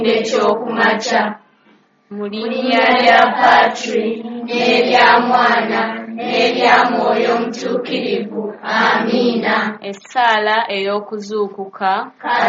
ekyokumakya. Mu linnya lya Patri n'erya Mwana n'erya Mwoyo Omutuukirivu. Amiina. Essaala ey'okuzuukuka.